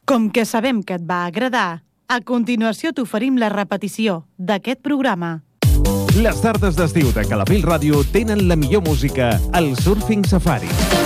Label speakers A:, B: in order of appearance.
A: Com que sabem que et va agradar, a continuació t'oferim la repetició d'aquest programa.
B: Les tardes d'estiu de Calafell Ràdio tenen la millor música al Surfing Safari.